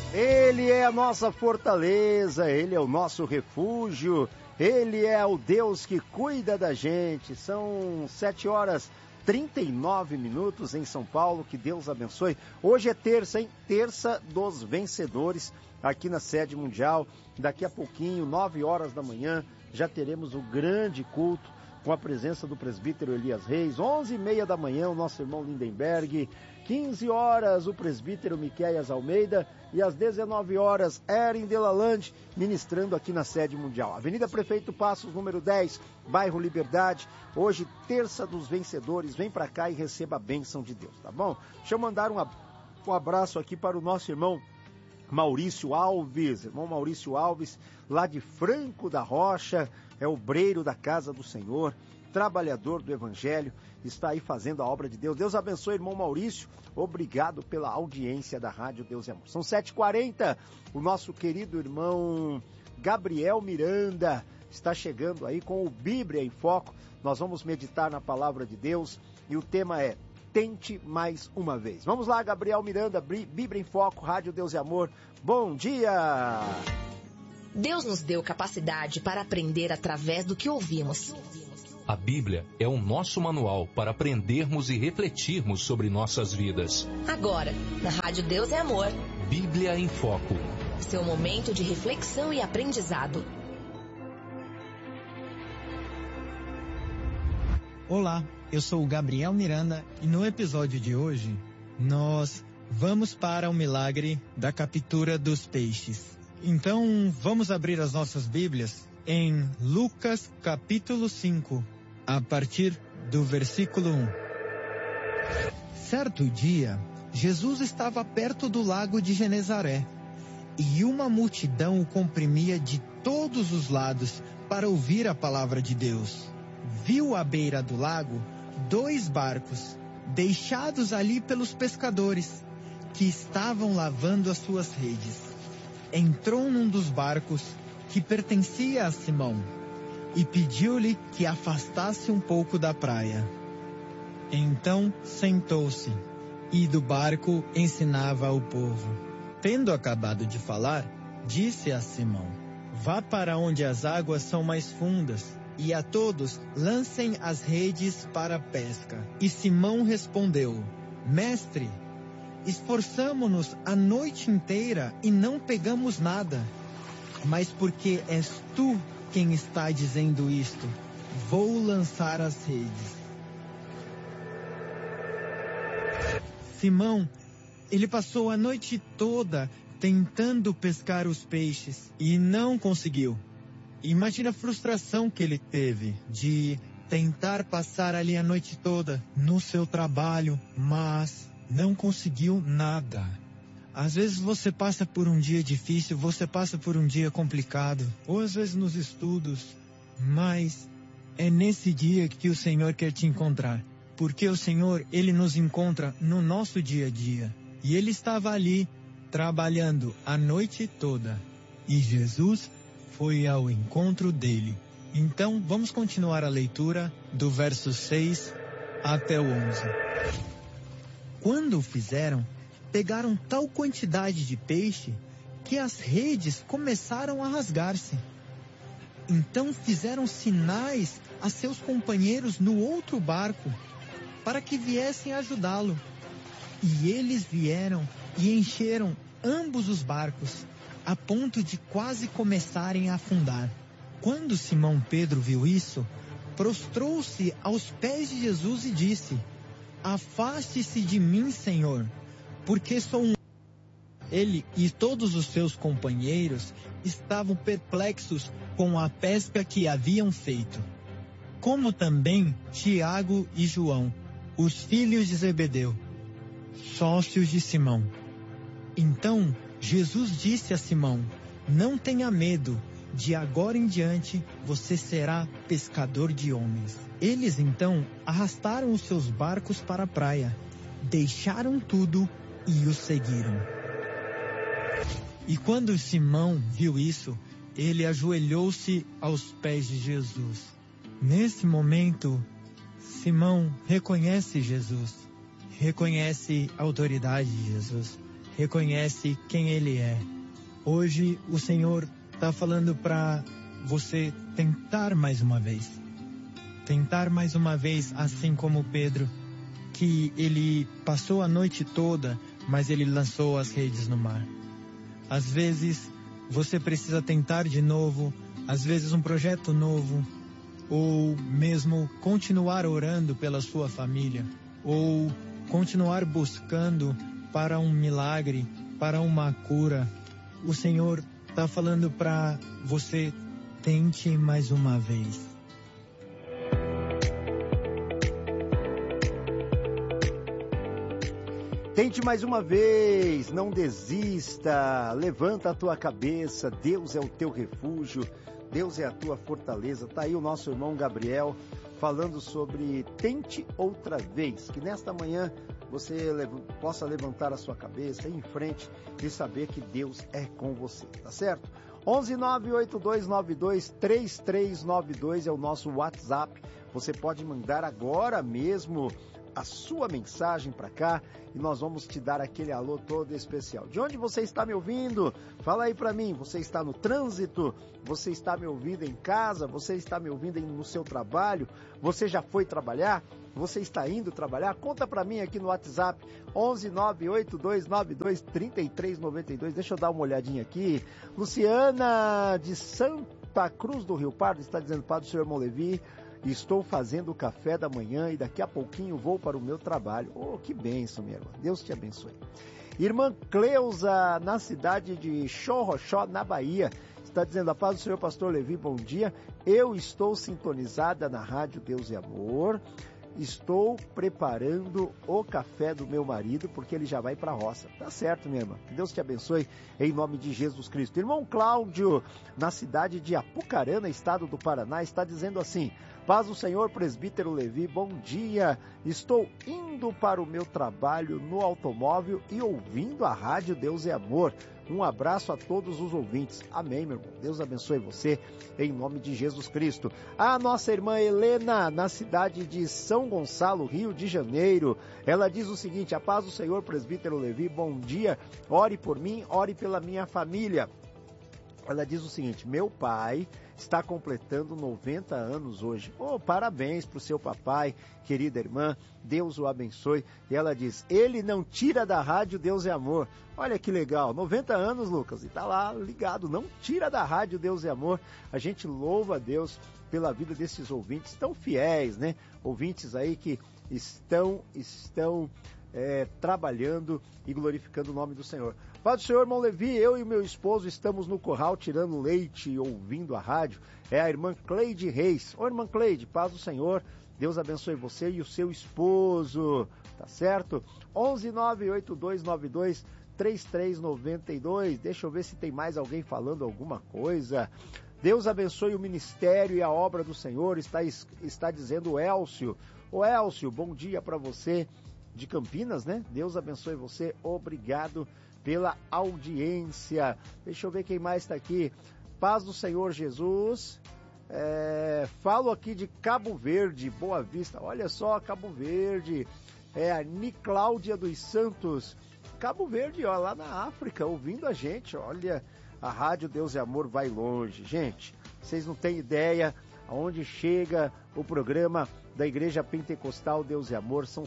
Ele é a nossa fortaleza, Ele é o nosso refúgio, Ele é o Deus que cuida da gente. São 7h39 em São Paulo, que Deus abençoe. Hoje é terça, hein? Terça dos vencedores, aqui na sede mundial. Daqui a pouquinho, 9h da manhã, já teremos o grande culto com a presença do presbítero Elias Reis. 11h30 da manhã, o nosso irmão Lindenberg. 15h, o presbítero Miqueias Almeida. E às 19h, Erin Delalande, ministrando aqui na sede mundial. Avenida Prefeito Passos, número 10, bairro Liberdade. Hoje, terça dos vencedores. Vem pra cá e receba a bênção de Deus, tá bom? Deixa eu mandar um abraço aqui para o nosso irmão Maurício Alves. Irmão Maurício Alves, lá de Franco da Rocha, é obreiro da casa do Senhor, trabalhador do Evangelho, está aí fazendo a obra de Deus. Deus abençoe, irmão Maurício. Obrigado pela audiência da Rádio Deus e Amor. São 7h40, o nosso querido irmão Gabriel Miranda está chegando aí com o Bíblia em Foco. Nós vamos meditar na palavra de Deus e o tema é Tente Mais Uma Vez. Vamos lá, Gabriel Miranda, Bíblia em Foco, Rádio Deus e Amor. Bom dia! Deus nos deu capacidade para aprender através do que ouvimos. A Bíblia é o nosso manual para aprendermos e refletirmos sobre nossas vidas. Agora, na Rádio Deus é Amor. Bíblia em Foco. Seu momento de reflexão e aprendizado. Olá, eu sou o Gabriel Miranda e no episódio de hoje nós vamos para o milagre da captura dos peixes. Então vamos abrir as nossas Bíblias em Lucas capítulo 5, a partir do versículo 1. Certo dia, Jesus estava perto do lago de Genezaré e uma multidão o comprimia de todos os lados para ouvir a palavra de Deus. Viu à beira do lago 2 barcos, deixados ali pelos pescadores, que estavam lavando as suas redes. Entrou num dos barcos, que pertencia a Simão, e pediu-lhe que afastasse um pouco da praia. Então sentou-se, e do barco ensinava ao povo. Tendo acabado de falar, disse a Simão: vá para onde as águas são mais fundas, e a todos lancem as redes para a pesca. E Simão respondeu: Mestre, esforçamo-nos a noite inteira e não pegamos nada. Mas porque és tu quem está dizendo isto, vou lançar as redes. Simão, ele passou a noite toda tentando pescar os peixes e não conseguiu. Imagina a frustração que ele teve de tentar passar ali a noite toda no seu trabalho, mas não conseguiu nada. Às vezes você passa por um dia difícil, você passa por um dia complicado, ou às vezes nos estudos, mas é nesse dia que o Senhor quer te encontrar, porque o Senhor, Ele nos encontra no nosso dia a dia, e Ele estava ali, trabalhando a noite toda, e Jesus foi ao encontro dele. Então, vamos continuar a leitura do verso 6 até o 11. Quando o fizeram, pegaram tal quantidade de peixe que as redes começaram a rasgar-se. Então fizeram sinais a seus companheiros no outro barco para que viessem ajudá-lo. E eles vieram e encheram ambos os barcos, a ponto de quase começarem a afundar. Quando Simão Pedro viu isso, prostrou-se aos pés de Jesus e disse: Afaste-se de mim, Senhor, porque sou um... Ele e todos os seus companheiros estavam perplexos com a pesca que haviam feito, como também Tiago e João, os filhos de Zebedeu, sócios de Simão. Então Jesus disse a Simão: não tenha medo, de agora em diante você será pescador de homens. Eles então arrastaram os seus barcos para a praia, deixaram tudo e o seguiram. E quando Simão viu isso, ele ajoelhou-se aos pés de Jesus. Nesse momento, Simão reconhece Jesus, reconhece a autoridade de Jesus, reconhece quem Ele é. Hoje o Senhor está falando para você tentar mais uma vez. Tentar mais uma vez, assim como Pedro, que ele passou a noite toda, mas ele lançou as redes no mar. Às vezes você precisa tentar de novo, às vezes um projeto novo, ou mesmo continuar orando pela sua família, ou continuar buscando para um milagre, para uma cura. O Senhor está falando para você, tente mais uma vez. Tente mais uma vez, não desista, levanta a tua cabeça, Deus é o teu refúgio, Deus é a tua fortaleza. Está aí o nosso irmão Gabriel falando sobre tente outra vez, que nesta manhã você possa levantar a sua cabeça, ir em frente e saber que Deus é com você, tá certo? 11982923392 é o nosso WhatsApp, você pode mandar agora mesmo a sua mensagem para cá e nós vamos te dar aquele alô todo especial. De onde você está me ouvindo? Fala aí para mim, você está no trânsito? Você está me ouvindo em casa? Você está me ouvindo no seu trabalho? Você já foi trabalhar? Você está indo trabalhar? Conta para mim aqui no WhatsApp, 11982923392. Deixa eu dar uma olhadinha aqui. Luciana de Santa Cruz do Rio Pardo está dizendo, Padre do Senhor Irmão Levi, estou fazendo o café da manhã e daqui a pouquinho vou para o meu trabalho. Oh, que bênção, minha irmã. Deus te abençoe. Irmã Cleusa, na cidade de Xorroxó, na Bahia, está dizendo, a paz do Senhor Pastor Levi, bom dia. Eu estou sintonizada na Rádio Deus e Amor. Estou preparando o café do meu marido, porque ele já vai para a roça. Tá certo, minha irmã. Deus te abençoe, em nome de Jesus Cristo. Irmão Cláudio, na cidade de Apucarana, estado do Paraná, está dizendo assim, paz do Senhor, presbítero Levi, bom dia. Estou indo para o meu trabalho no automóvel e ouvindo a Rádio Deus e Amor. Um abraço a todos os ouvintes. Amém, meu irmão. Deus abençoe você, em nome de Jesus Cristo. A nossa irmã Helena, na cidade de São Gonçalo, Rio de Janeiro, ela diz o seguinte, a paz do Senhor, presbítero Levi, bom dia. Ore por mim, ore pela minha família. Ela diz o seguinte, meu pai está completando 90 anos hoje. Oh, parabéns para o seu papai, querida irmã, Deus o abençoe. E ela diz, ele não tira da rádio Deus é Amor. Olha que legal, 90 anos, Lucas, e está lá ligado, não tira da rádio Deus é Amor. A gente louva a Deus pela vida desses ouvintes tão fiéis, né? Ouvintes aí que estão trabalhando e glorificando o nome do Senhor. Paz do Senhor, irmão Levi, eu e meu esposo estamos no curral tirando leite e ouvindo a rádio. É a irmã Cleide Reis. Ô, irmã Cleide, paz do Senhor, Deus abençoe você e o seu esposo, tá certo? 11982923392. Deixa eu ver se tem mais alguém falando alguma coisa. Deus abençoe o ministério e a obra do Senhor, está dizendo o Élcio. Ô Élcio, bom dia para você de Campinas, né? Deus abençoe você, obrigado pela audiência. Deixa eu ver quem mais está aqui. Paz do Senhor Jesus. Falo aqui de Cabo Verde, Boa Vista. Olha só, Cabo Verde. É a Nicláudia dos Santos. Cabo Verde, ó, lá na África, ouvindo a gente. Olha, a Rádio Deus e Amor vai longe. Gente, vocês não têm ideia aonde chega o programa da Igreja Pentecostal Deus e Amor. São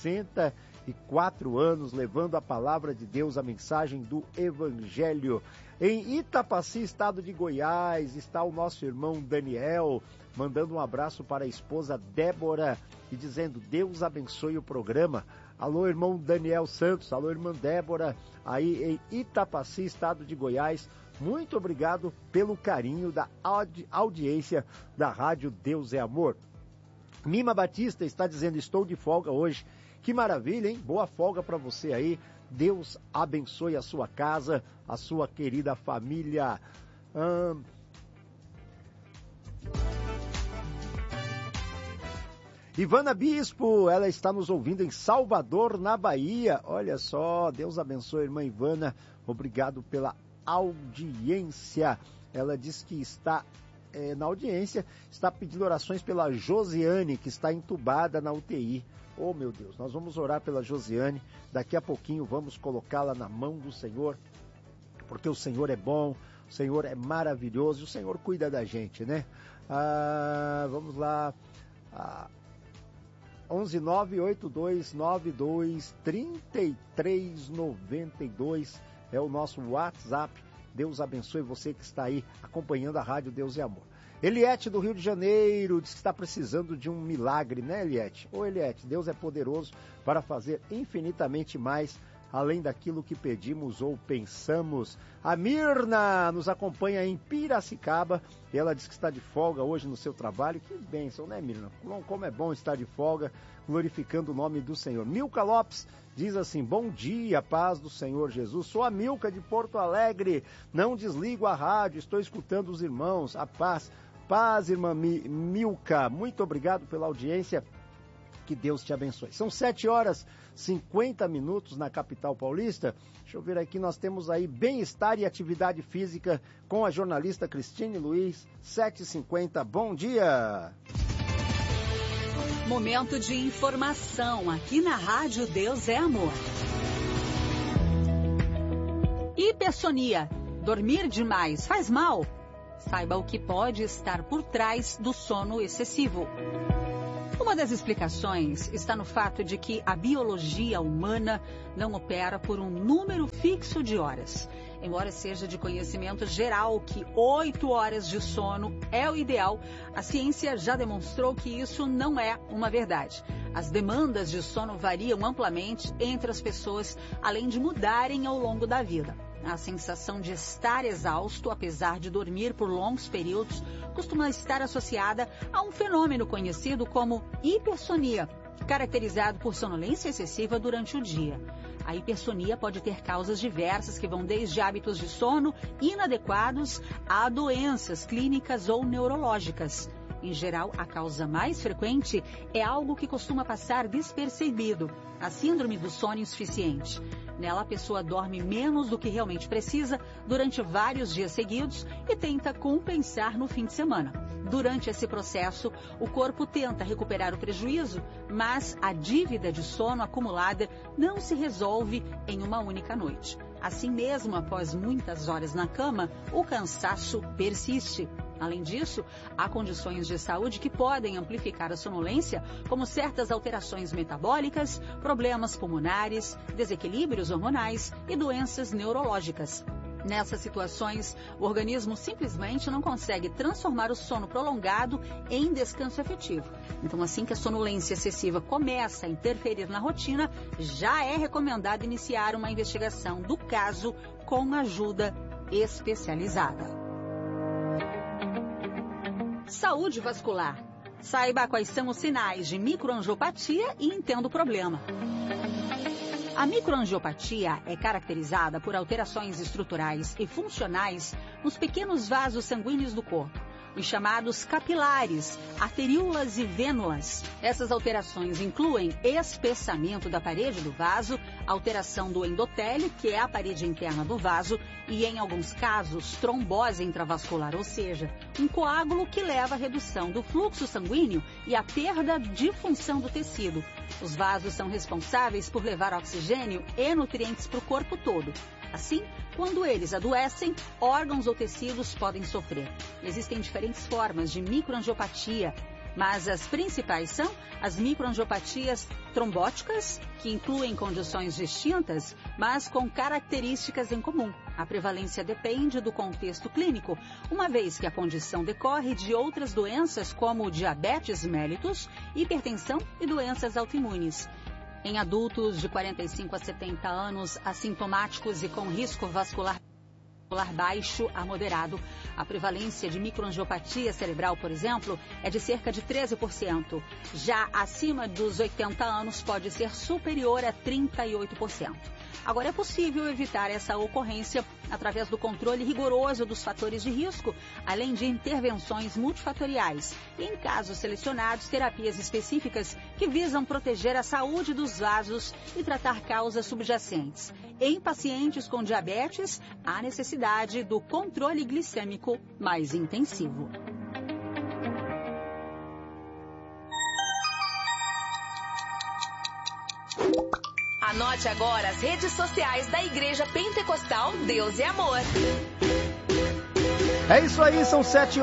64 anos levando a palavra de Deus, a mensagem do Evangelho. Em Itapaci, estado de Goiás, está o nosso irmão Daniel, mandando um abraço para a esposa Débora e dizendo, Deus abençoe o programa. Alô, irmão Daniel Santos, alô, irmã Débora, aí em Itapaci, estado de Goiás. Muito obrigado pelo carinho da audiência da Rádio Deus é Amor. Mima Batista está dizendo, estou de folga hoje. Que maravilha, hein? Boa folga para você aí. Deus abençoe a sua casa, a sua querida família. Ivana Bispo, ela está nos ouvindo em Salvador, na Bahia. Olha só, Deus abençoe a irmã Ivana. Obrigado pela audiência. Ela diz que está na audiência, está pedindo orações pela Josiane, que está entubada na UTI. Oh, meu Deus, nós vamos orar pela Josiane, daqui a pouquinho vamos colocá-la na mão do Senhor, porque o Senhor é bom, o Senhor é maravilhoso, e o Senhor cuida da gente, né? Vamos lá, 11982923392 é o nosso WhatsApp. Deus abençoe você que está aí acompanhando a Rádio Deus e Amor. Eliette do Rio de Janeiro diz que está precisando de um milagre, né, Eliette? Ô, Eliette, Deus é poderoso para fazer infinitamente mais além daquilo que pedimos ou pensamos. A Mirna nos acompanha em Piracicaba. Ela diz que está de folga hoje no seu trabalho. Que bênção, né, Mirna? Como é bom estar de folga, glorificando o nome do Senhor. Milka Lopes diz assim: bom dia, paz do Senhor Jesus. Sou a Milka de Porto Alegre. Não desligo a rádio, estou escutando os irmãos. A paz. Paz, irmã Milka. Muito obrigado pela audiência. Que Deus te abençoe. São 7h50 na capital paulista. Deixa eu ver aqui, nós temos aí bem-estar e atividade física com a jornalista Cristine Luiz, 7h50. Bom dia! Momento de informação aqui na Rádio Deus é Amor. Hipersonia. Dormir demais faz mal? Saiba o que pode estar por trás do sono excessivo. Uma das explicações está no fato de que a biologia humana não opera por um número fixo de horas. Embora seja de conhecimento geral que 8 horas de sono é o ideal, a ciência já demonstrou que isso não é uma verdade. As demandas de sono variam amplamente entre as pessoas, além de mudarem ao longo da vida. A sensação de estar exausto, apesar de dormir por longos períodos, costuma estar associada a um fenômeno conhecido como hipersonia, caracterizado por sonolência excessiva durante o dia. A hipersonia pode ter causas diversas que vão desde hábitos de sono inadequados a doenças clínicas ou neurológicas. Em geral, a causa mais frequente é algo que costuma passar despercebido, a síndrome do sono insuficiente. Nela, a pessoa dorme menos do que realmente precisa durante vários dias seguidos e tenta compensar no fim de semana. Durante esse processo, o corpo tenta recuperar o prejuízo, mas a dívida de sono acumulada não se resolve em uma única noite. Assim mesmo, após muitas horas na cama, o cansaço persiste. Além disso, há condições de saúde que podem amplificar a sonolência, como certas alterações metabólicas, problemas pulmonares, desequilíbrios hormonais e doenças neurológicas. Nessas situações, o organismo simplesmente não consegue transformar o sono prolongado em descanso efetivo. Então, assim que a sonolência excessiva começa a interferir na rotina, já é recomendado iniciar uma investigação do caso com ajuda especializada. Saúde vascular. Saiba quais são os sinais de microangiopatia e entenda o problema. A microangiopatia é caracterizada por alterações estruturais e funcionais nos pequenos vasos sanguíneos do corpo, os chamados capilares, arteríolas e vênulas. Essas alterações incluem espessamento da parede do vaso, alteração do endotélio, que é a parede interna do vaso, e, em alguns casos, trombose intravascular, ou seja, um coágulo que leva à redução do fluxo sanguíneo e à perda de função do tecido. Os vasos são responsáveis por levar oxigênio e nutrientes para o corpo todo. Assim, quando eles adoecem, órgãos ou tecidos podem sofrer. Existem diferentes formas de microangiopatia, mas as principais são as microangiopatias trombóticas, que incluem condições distintas, mas com características em comum. A prevalência depende do contexto clínico, uma vez que a condição decorre de outras doenças como diabetes mellitus, hipertensão e doenças autoimunes. Em adultos de 45 a 70 anos, assintomáticos e com risco vascular baixo a moderado, a prevalência de microangiopatia cerebral, por exemplo, é de cerca de 13%. Já acima dos 80 anos, pode ser superior a 38%. Agora, é possível evitar essa ocorrência através do controle rigoroso dos fatores de risco, além de intervenções multifatoriais e, em casos selecionados, terapias específicas que visam proteger a saúde dos vasos e tratar causas subjacentes. Em pacientes com diabetes, há necessidade do controle glicêmico mais intensivo. Anote agora as redes sociais da Igreja Pentecostal Deus e Amor. É isso aí, são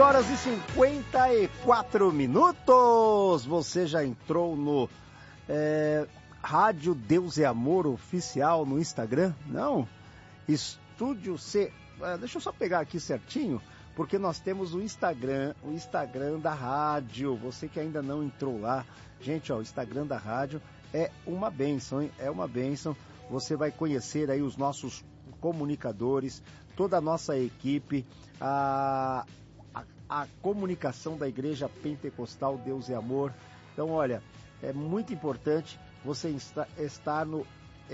7h54. Você já entrou no Rádio Deus e Amor Oficial no Instagram? Não? Estúdio C. Deixa eu só pegar aqui certinho, porque nós temos o Instagram da rádio. Você que ainda não entrou lá, gente, ó, o Instagram da rádio é uma bênção, hein? É uma bênção. Você vai conhecer aí os nossos comunicadores, toda a nossa equipe, a comunicação da Igreja Pentecostal Deus e Amor. Então, olha, é muito importante você estar no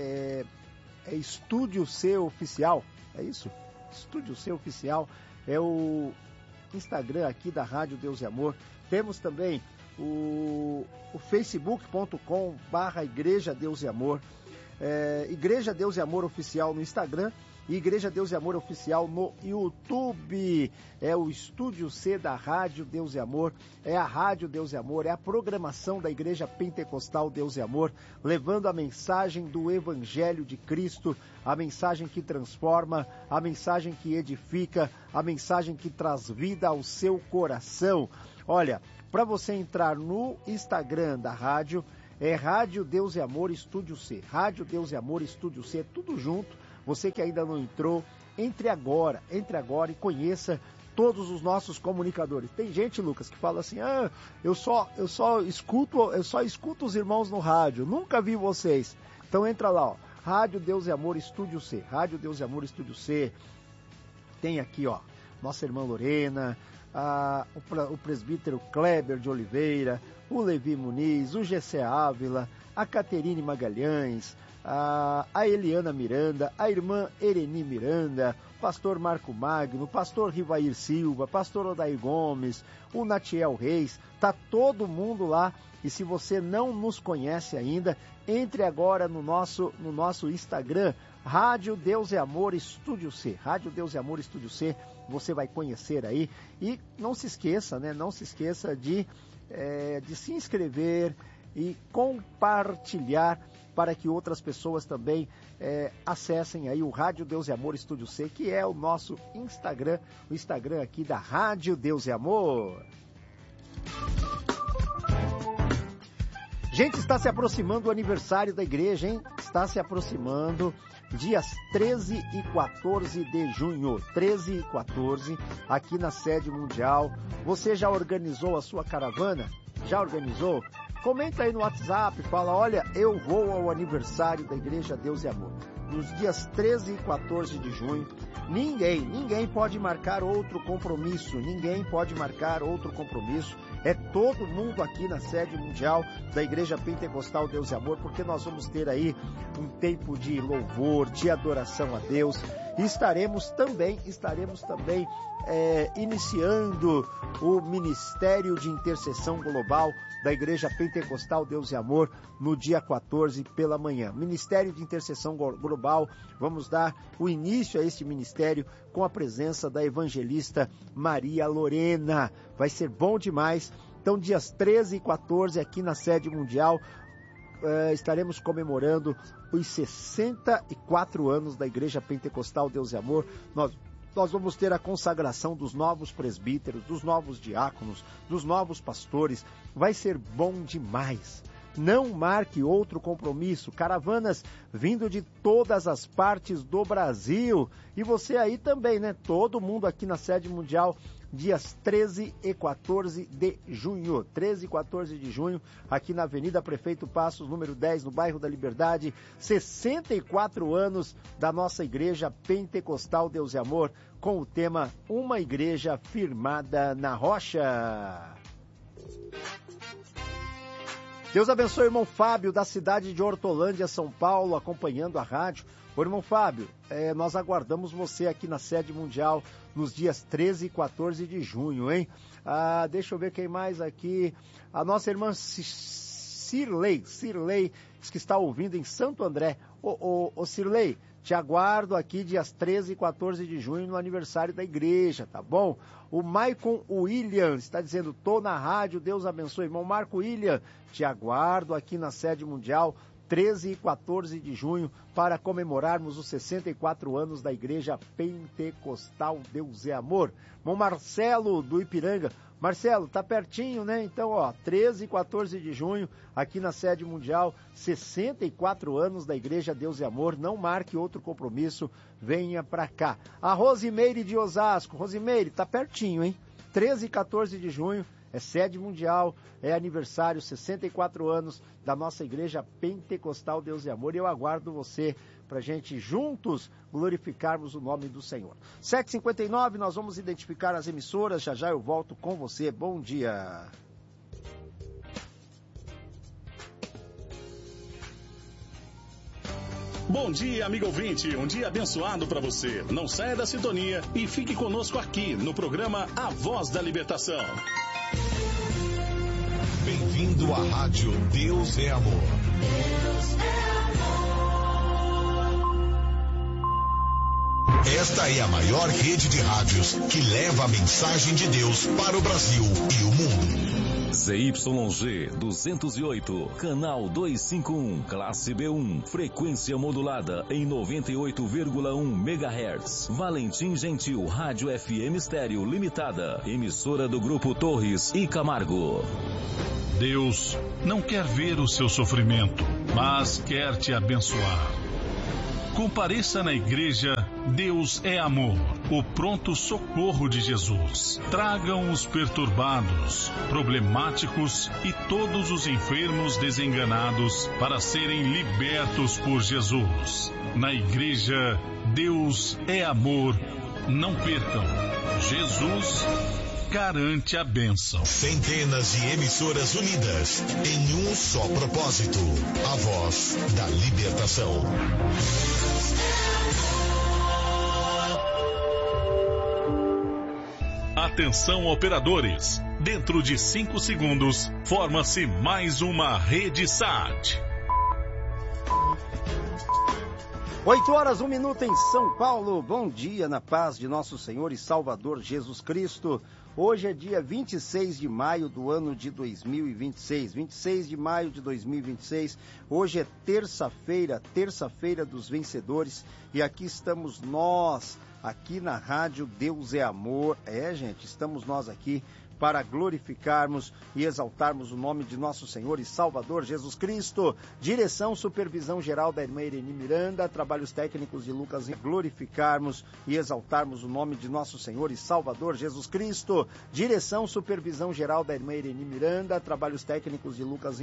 Estúdio C Oficial, é isso? Estúdio C Oficial é o Instagram aqui da Rádio Deus e Amor. Temos também o facebook.com/Igreja Deus e Amor, Igreja Deus e Amor Oficial no Instagram e Igreja Deus e Amor Oficial no YouTube. É o Estúdio C da Rádio Deus e Amor, é a Rádio Deus e Amor, é a programação da Igreja Pentecostal Deus e Amor, levando a mensagem do Evangelho de Cristo, a mensagem que transforma, a mensagem que edifica, a mensagem que traz vida ao seu coração. Olha, para você entrar no Instagram da rádio, é Rádio Deus e Amor Estúdio C. Rádio Deus e Amor Estúdio C, tudo junto. Você que ainda não entrou, entre agora e conheça todos os nossos comunicadores. Tem gente, Lucas, que fala assim, eu só escuto os irmãos no rádio, nunca vi vocês. Então entra lá, ó, Rádio Deus e Amor Estúdio C. Rádio Deus e Amor Estúdio C. Tem aqui, ó, nossa irmã Lorena, o presbítero Kleber de Oliveira, o Levi Muniz, o Gessé Ávila, a Caterine Magalhães, a Eliana Miranda, a irmã Ereni Miranda, pastor Marco Magno, pastor Rivair Silva, pastor Odair Gomes, o Natiel Reis, tá todo mundo lá. E se você não nos conhece ainda, entre agora no nosso Instagram, Rádio Deus e Amor Estúdio C. Rádio Deus e Amor Estúdio C, você vai conhecer aí. E não se esqueça, né? Não se esqueça de se inscrever e compartilhar para que outras pessoas também acessem aí o Rádio Deus e Amor Estúdio C, que é o nosso Instagram, o Instagram aqui da Rádio Deus e Amor. Gente, está se aproximando o aniversário da igreja, hein? Está se aproximando, dias 13 e 14 de junho, 13 e 14, aqui na sede mundial. Você já organizou a sua caravana? Já organizou? Comenta aí no WhatsApp, fala, olha, eu vou ao aniversário da Igreja Deus e Amor. Nos dias 13 e 14 de junho, ninguém pode marcar outro compromisso, É todo mundo aqui na sede mundial da Igreja Pentecostal Deus e Amor, porque nós vamos ter aí um tempo de louvor, de adoração a Deus. E estaremos também iniciando o Ministério de Intercessão Global da Igreja Pentecostal Deus e Amor no dia 14 pela manhã. Ministério de Intercessão Global, vamos dar o início a este ministério com a presença da evangelista Maria Lorena. Vai ser bom demais. Então, dias 13 e 14 aqui na sede mundial, estaremos comemorando os 64 anos da Igreja Pentecostal Deus e Amor. Nós vamos ter a consagração dos novos presbíteros, dos novos diáconos, dos novos pastores. Vai ser bom demais. Não marque outro compromisso. Caravanas vindo de todas as partes do Brasil. E você aí também, né? Todo mundo aqui na sede mundial, dias 13 e 14 de junho. 13 e 14 de junho, aqui na Avenida Prefeito Passos, número 10, no bairro da Liberdade. 64 anos da nossa Igreja Pentecostal Deus e Amor, com o tema Uma Igreja Firmada na Rocha. Deus abençoe o irmão Fábio, da cidade de Hortolândia, São Paulo, acompanhando a rádio. Ô, irmão Fábio, nós aguardamos você aqui na sede mundial nos dias 13 e 14 de junho, hein? Deixa eu ver quem mais aqui. A nossa irmã Cirlei, diz que está ouvindo em Santo André. Ô Cirlei, te aguardo aqui dias 13 e 14 de junho no aniversário da igreja, tá bom? O Maicon Williams está dizendo, tô na rádio, Deus abençoe. Irmão Marco William, te aguardo aqui na sede mundial, 13 e 14 de junho, para comemorarmos os 64 anos da Igreja Pentecostal Deus é Amor. Bom, Marcelo do Ipiranga. Marcelo, tá pertinho, né? Então, 13 e 14 de junho, aqui na sede mundial, 64 anos da Igreja Deus é Amor. Não marque outro compromisso, venha pra cá. A Rosimeire de Osasco. Rosimeire, tá pertinho, hein? 13 e 14 de junho, é sede mundial, é aniversário, 64 anos da nossa Igreja Pentecostal Deus é Amor. E eu aguardo você para a gente juntos glorificarmos o nome do Senhor. 7h59, nós vamos identificar as emissoras, já eu volto com você. Bom dia. Bom dia, amigo ouvinte. Um dia abençoado para você. Não saia da sintonia e fique conosco aqui no programa A Voz da Libertação. Bem-vindo à Rádio Deus é Amor. Deus é amor. Esta é a maior rede de rádios que leva a mensagem de Deus para o Brasil e o mundo. ZYG 208, canal 251, classe B1, frequência modulada em 98,1 MHz. Valentim Gentil, Rádio FM Estéreo Limitada, emissora do Grupo Torres e Camargo. Deus não quer ver o seu sofrimento, mas quer te abençoar. Compareça na igreja Deus é Amor, o pronto socorro de Jesus. Tragam os perturbados, problemáticos e todos os enfermos desenganados para serem libertos por Jesus. Na igreja Deus é Amor, não percam. Jesus garante a bênção. Centenas de emissoras unidas em um só propósito: a voz da libertação. Atenção, operadores. Dentro de 5 segundos, forma-se mais uma rede SAT. 8h, 1 minuto em São Paulo. Bom dia na paz de nosso Senhor e Salvador Jesus Cristo. Hoje é dia 26 de maio do ano de 2026. 26 de maio de 2026. Hoje é terça-feira dos vencedores. E aqui estamos nós, aqui na Rádio Deus é Amor. Gente, estamos nós aqui para glorificarmos e exaltarmos o nome de nosso Senhor e Salvador Jesus Cristo. Direção, supervisão geral da irmã Irene Miranda, trabalhos técnicos de Lucas. Glorificarmos e exaltarmos o nome de nosso Senhor e Salvador Jesus Cristo. Direção, supervisão geral da irmã Irene Miranda, trabalhos técnicos de Lucas.